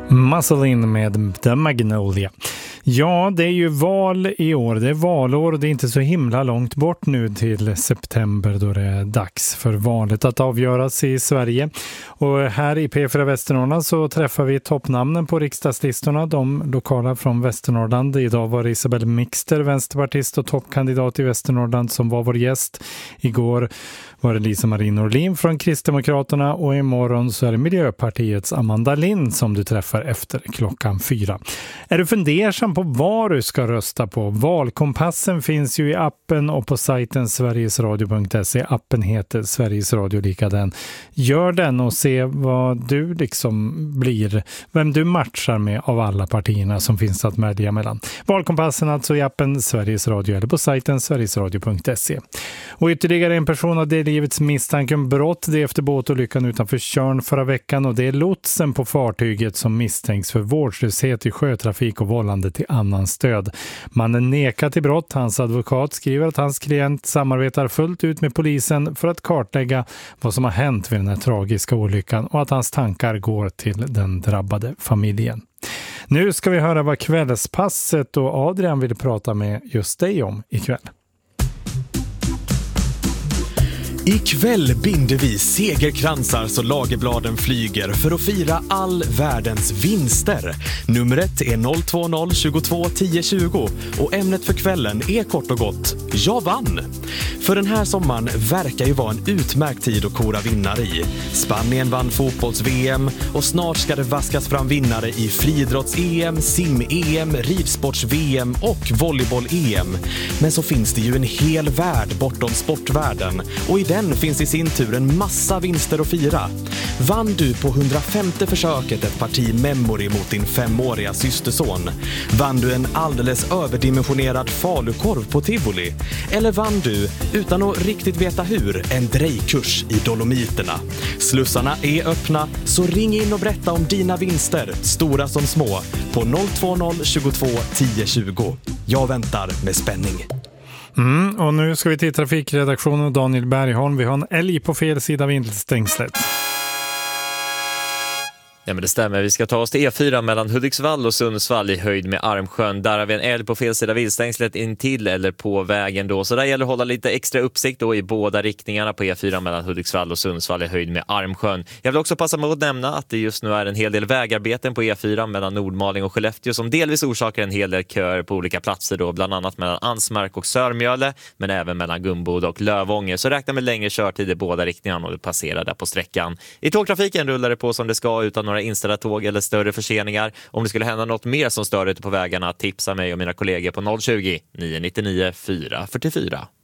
Musselin med The Magnolia. Ja, det är ju val i år. Det är valår och det är inte så himla långt bort nu till september då det är dags för valet att avgöras i Sverige. Och här i P4 Västernorrland så träffar vi toppnamnen på riksdagslistorna, de lokala från Västernorrland. Idag var det Isabel Mixter, vänsterpartist och toppkandidat i Västernorrland, som var vår gäst. Igår var det Lisa-Marie Norlin från Kristdemokraterna och imorgon så är det Miljöpartiets Amanda Lind som du träffar efter klockan 4. Är du fundersam på vad du ska rösta på? Valkompassen finns ju i appen och på sajten sverigesradio.se. Appen heter Sveriges Radio likadan. Gör den och se vad du liksom blir, vem du matchar med av alla partierna som finns att välja mellan. Valkompassen alltså i appen Sveriges Radio eller på sajten sverigesradio.se. Och ytterligare en person av det livets misstanke om brott, det är efter båtolyckan utanför Tjörn förra veckan, och det är lotsen på fartyget som misstänks för vårdslöshet i sjötrafik och vållande till annan stöd. Mannen nekar till brott. Hans advokat skriver att hans klient samarbetar fullt ut med polisen för att kartlägga vad som har hänt vid den här tragiska olyckan och att hans tankar går till den drabbade familjen. Nu ska vi höra vad kvällspasset och Adrian vill prata med just dig om ikväll. Ikväll binder vi segerkransar så lagerbladen flyger för att fira all världens vinster. Numret är 020 22 10 20 och ämnet för kvällen är kort och gott: jag vann. För den här sommaren verkar ju vara en utmärkt tid att kora vinnare i. Spanien vann fotbolls-VM och snart ska det vaskas fram vinnare i friidrotts-EM, sim-EM, ridsports-VM och volleyboll-EM. Men så finns det ju en hel värld bortom sportvärlden, och i den finns i sin tur en massa vinster att fira. Vann du på 105:e försöket ett parti memory mot din 5-åriga systerson? Vann du en alldeles överdimensionerad falukorv på Tivoli? Eller vann du, utan att riktigt veta hur, en drejkurs i Dolomiterna? Slussarna är öppna, så ring in och berätta om dina vinster, stora som små, på 020 22 10 20. Jag väntar med spänning. Och nu ska vi till trafikredaktionen och Daniel Bergholm. Vi har en älg på fel sida av viltstängslet. Ja, men det stämmer. Vi ska ta oss till E4 mellan Hudiksvall och Sundsvall i höjd med Armsjön. Där har vi en älg på fel sida viltstängslet in till eller på vägen då. Så där gäller att hålla lite extra uppsikt då i båda riktningarna på E4 mellan Hudiksvall och Sundsvall i höjd med Armsjön. Jag vill också passa på att nämna att det just nu är en hel del vägarbeten på E4 mellan Nordmaling och Skellefteå som delvis orsakar en hel del köer på olika platser då, bland annat mellan Ansmark och Sörmjöle, men även mellan Gumbod och Lövånger. Så räkna med längre körtid i båda riktningarna och du passerar där på sträckan. I tågtrafiken rullar det på som det ska utan några inställda tåg eller större förseningar. Om det skulle hända något mer som stör ute på vägarna, tipsa mig och mina kollegor på 020 999 444.